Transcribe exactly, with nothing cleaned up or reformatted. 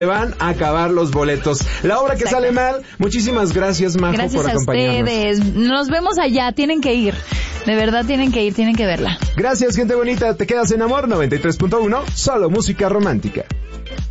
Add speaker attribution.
Speaker 1: van a acabar los boletos. La obra que sale mal, muchísimas gracias, Majo,
Speaker 2: gracias
Speaker 1: por acompañarnos.
Speaker 2: Gracias a ustedes. Nos vemos allá, tienen que ir. De verdad tienen que ir, tienen que verla.
Speaker 1: Gracias, gente bonita. Te quedas en Amor noventa y tres punto uno, solo música romántica.